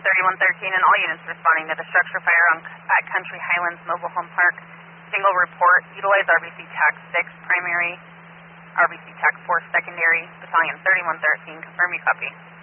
3113 and all units responding to the structure fire at Country Highlands Mobile Home Park. Single report, utilize RBC TAC 6 primary, RBC TAC 4 secondary, battalion 3113. Confirm you copy.